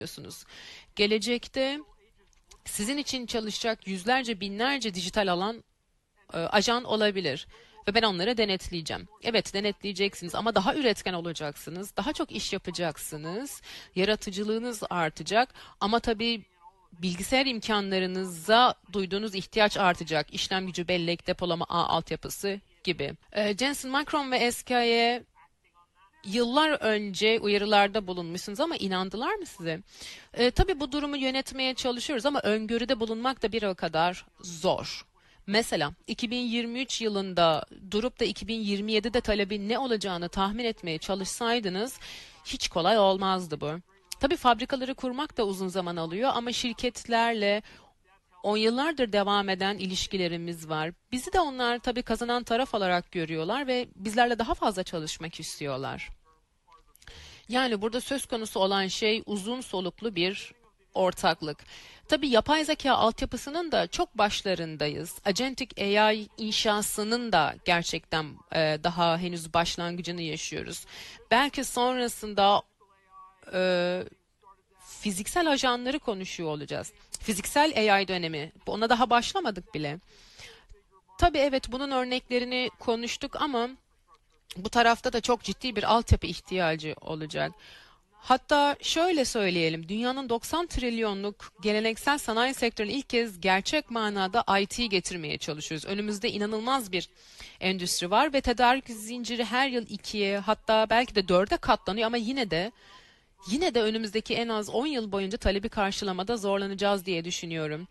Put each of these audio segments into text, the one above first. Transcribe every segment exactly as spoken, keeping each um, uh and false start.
ediyorsunuz. Gelecekte sizin için çalışacak yüzlerce, binlerce dijital alan e, ajan olabilir. Ve ben onları denetleyeceğim. Evet, denetleyeceksiniz ama daha üretken olacaksınız. Daha çok iş yapacaksınız. Yaratıcılığınız artacak. Ama tabii bilgisayar imkanlarınıza duyduğunuz ihtiyaç artacak. İşlem gücü, bellek, depolama ağ altyapısı gibi. E, Jensen Micron ve S K'ye yıllar önce uyarılarda bulunmuşsunuz ama inandılar mı size? E, tabii bu durumu yönetmeye çalışıyoruz ama öngörüde bulunmak da bir o kadar zor. Mesela iki bin yirmi üç yılında durup da iki bin yirmi yedide talebin ne olacağını tahmin etmeye çalışsaydınız hiç kolay olmazdı bu. Tabii fabrikaları kurmak da uzun zaman alıyor ama şirketlerle on yıllardır devam eden ilişkilerimiz var. Bizi de onlar tabii kazanan taraf olarak görüyorlar ve bizlerle daha fazla çalışmak istiyorlar. Yani burada söz konusu olan şey uzun soluklu bir ortaklık. Tabii yapay zeka altyapısının da çok başlarındayız. Agentic A I inşasının da gerçekten e, daha henüz başlangıcını yaşıyoruz. Belki sonrasında e, fiziksel ajanları konuşuyor olacağız. Fiziksel A I dönemi. Ona daha başlamadık bile. Tabii evet bunun örneklerini konuştuk ama bu tarafta da çok ciddi bir altyapı ihtiyacı olacak. Hatta şöyle söyleyelim, dünyanın doksan trilyonluk geleneksel sanayi sektörüne ilk kez gerçek manada I T getirmeye çalışıyoruz. Önümüzde inanılmaz bir endüstri var ve tedarik zinciri her yıl ikiye hatta belki de dörde katlanıyor ama yine de yine de önümüzdeki en az on yıl boyunca talebi karşılamada zorlanacağız diye düşünüyorum.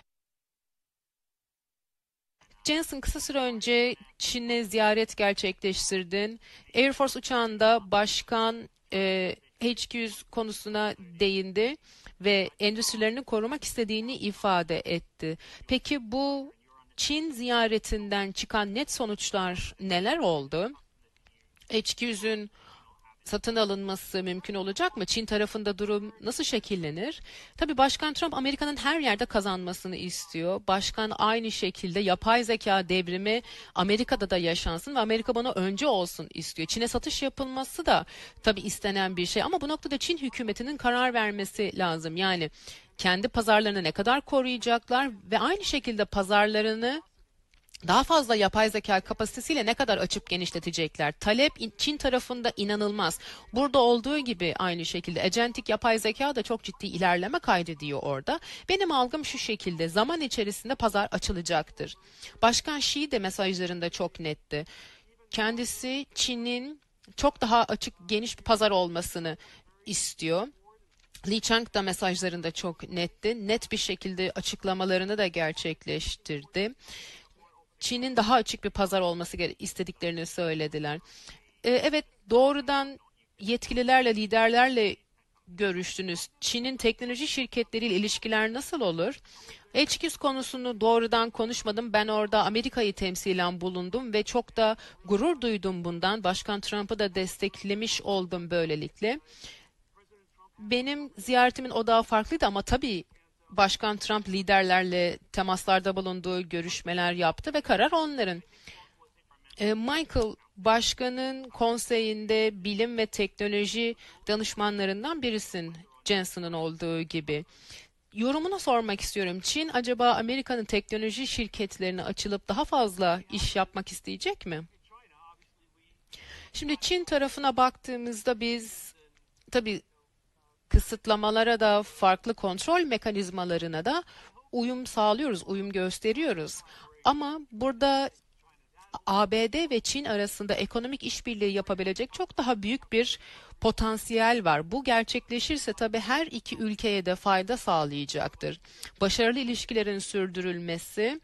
Jensen kısa süre önce Çin'e ziyaret gerçekleştirdin. Air Force uçağında başkan e, H iki yüz konusuna değindi ve endüstrilerini korumak istediğini ifade etti. Peki bu Çin ziyaretinden çıkan net sonuçlar neler oldu? H iki yüzün satın alınması mümkün olacak mı? Çin tarafında durum nasıl şekillenir? Tabii Başkan Trump Amerika'nın her yerde kazanmasını istiyor. Başkan aynı şekilde yapay zeka devrimi Amerika'da da yaşansın ve Amerika bana önce olsun istiyor. Çin'e satış yapılması da tabii istenen bir şey ama bu noktada Çin hükümetinin karar vermesi lazım. Yani kendi pazarlarını ne kadar koruyacaklar ve aynı şekilde pazarlarını daha fazla yapay zeka kapasitesiyle ne kadar açıp genişletecekler? Talep Çin tarafında inanılmaz. Burada olduğu gibi aynı şekilde agentik yapay zeka da çok ciddi ilerleme kaydediyor orada. Benim algım şu şekilde zaman içerisinde pazar açılacaktır. Başkan Xi de mesajlarında çok netti. Kendisi Çin'in çok daha açık geniş bir pazar olmasını istiyor. Li Chang da mesajlarında çok netti. Net bir şekilde açıklamalarını da gerçekleştirdi. Çin'in daha açık bir pazar olması istediklerini söylediler. E, evet doğrudan yetkililerle, liderlerle görüştünüz. Çin'in teknoloji şirketleriyle ilişkiler nasıl olur? H iki yüz konusunu doğrudan konuşmadım. Ben orada Amerika'yı temsilen bulundum ve çok da gurur duydum bundan. Başkan Trump'ı da desteklemiş oldum böylelikle. Benim ziyaretimin odağı farklıydı ama tabii Başkan Trump liderlerle temaslarda bulunduğu görüşmeler yaptı ve karar onların. E, Michael, başkanın konseyinde bilim ve teknoloji danışmanlarından birisin, Jensen'ın olduğu gibi. Yorumunu sormak istiyorum. Çin acaba Amerika'nın teknoloji şirketlerine açılıp daha fazla iş yapmak isteyecek mi? Şimdi Çin tarafına baktığımızda biz tabii kısıtlamalara da farklı kontrol mekanizmalarına da uyum sağlıyoruz, uyum gösteriyoruz. Ama burada A B D ve Çin arasında ekonomik işbirliği yapabilecek çok daha büyük bir potansiyel var. Bu gerçekleşirse tabii her iki ülkeye de fayda sağlayacaktır. Başarılı ilişkilerin sürdürülmesi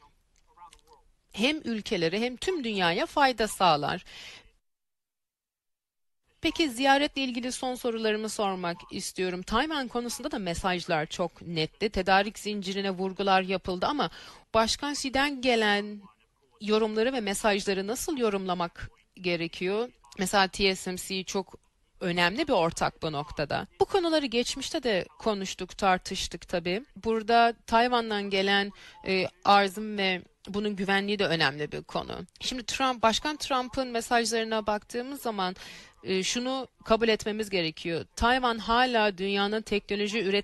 hem ülkelere hem tüm dünyaya fayda sağlar. Peki ziyaretle ilgili son sorularımı sormak istiyorum. Tayvan konusunda da mesajlar çok netti. Tedarik zincirine vurgular yapıldı ama Başkan Xi'den gelen yorumları ve mesajları nasıl yorumlamak gerekiyor? Mesela T S M C çok önemli bir ortak bu noktada. Bu konuları geçmişte de konuştuk, tartıştık tabii. Burada Tayvan'dan gelen e, arzım ve bunun güvenliği de önemli bir konu. Şimdi Trump, Başkan Trump'ın mesajlarına baktığımız zaman e, şunu kabul etmemiz gerekiyor. Tayvan hala dünyanın teknoloji